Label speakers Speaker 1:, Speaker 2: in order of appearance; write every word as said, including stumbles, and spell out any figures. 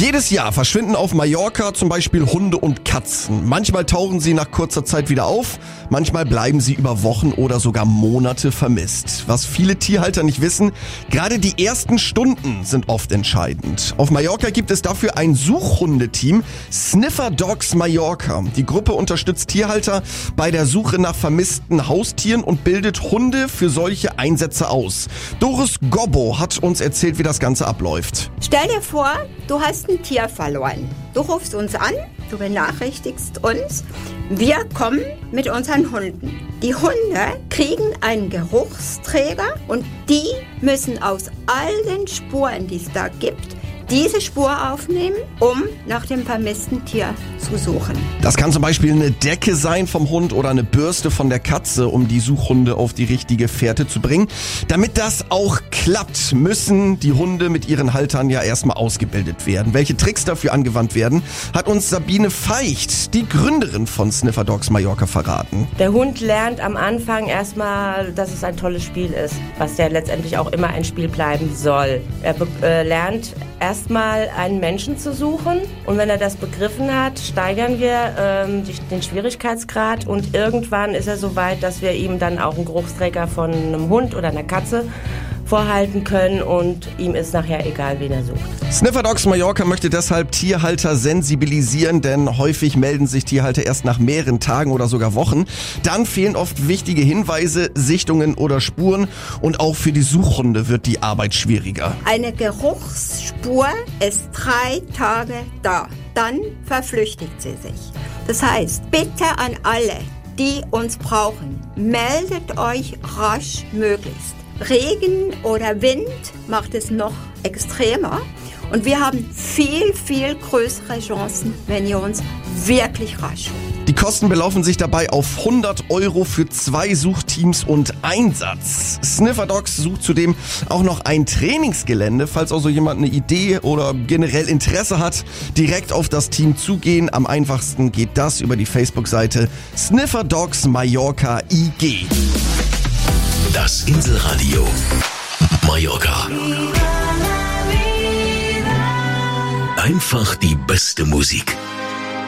Speaker 1: Jedes Jahr verschwinden auf Mallorca zum Beispiel Hunde und Katzen. Manchmal tauchen sie nach kurzer Zeit wieder auf, manchmal bleiben sie über Wochen oder sogar Monate vermisst. Was viele Tierhalter nicht wissen, gerade die ersten Stunden sind oft entscheidend. Auf Mallorca gibt es dafür ein Suchhundeteam, Sniffer Dogs Mallorca. Die Gruppe unterstützt Tierhalter bei der Suche nach vermissten Haustieren und bildet Hunde für solche Einsätze aus. Doris Gobbo hat uns erzählt, wie das Ganze abläuft.
Speaker 2: Stell dir vor, du hast ein Tier verloren. Du rufst uns an, du benachrichtigst uns. Wir kommen mit unseren Hunden. Die Hunde kriegen einen Geruchsträger und die müssen aus all den Spuren, die es da gibt, diese Spur aufnehmen, um nach dem vermissten Tier zu suchen.
Speaker 1: Das kann zum Beispiel eine Decke sein vom Hund oder eine Bürste von der Katze, um die Suchhunde auf die richtige Fährte zu bringen. Damit das auch klappt, müssen die Hunde mit ihren Haltern ja erstmal ausgebildet werden. Welche Tricks dafür angewandt werden, hat uns Sabine Feicht, die Gründerin von Sniffer Dogs Mallorca, verraten.
Speaker 3: Der Hund lernt am Anfang erstmal, dass es ein tolles Spiel ist, was ja letztendlich auch immer ein Spiel bleiben soll. Er be- äh, lernt erstmal einen Menschen zu suchen und wenn er das begriffen hat, steigern wir ähm, die, den Schwierigkeitsgrad und irgendwann ist er so weit, dass wir ihm dann auch einen Geruchsträger von einem Hund oder einer Katze vorhalten können und ihm ist nachher egal, wen er sucht.
Speaker 1: Sniffer Dogs Mallorca möchte deshalb Tierhalter sensibilisieren, denn häufig melden sich Tierhalter erst nach mehreren Tagen oder sogar Wochen. Dann fehlen oft wichtige Hinweise, Sichtungen oder Spuren und auch für die Suchhunde wird die Arbeit schwieriger.
Speaker 2: Eine Geruchsspur ist drei Tage da. Dann verflüchtigt sie sich. Das heißt, bitte an alle, die uns brauchen, meldet euch rasch möglichst. Regen oder Wind macht es noch extremer und wir haben viel, viel größere Chancen, wenn ihr uns wirklich rasch holt.
Speaker 1: Die Kosten belaufen sich dabei auf hundert Euro für zwei Suchteams und Einsatz. Sniffer Dogs sucht zudem auch noch ein Trainingsgelände, falls also jemand eine Idee oder generell Interesse hat, direkt auf das Team zugehen. Am einfachsten geht das über die Facebook-Seite Sniffer Dogs Mallorca I G.
Speaker 4: Das Inselradio Mallorca. Einfach die beste Musik.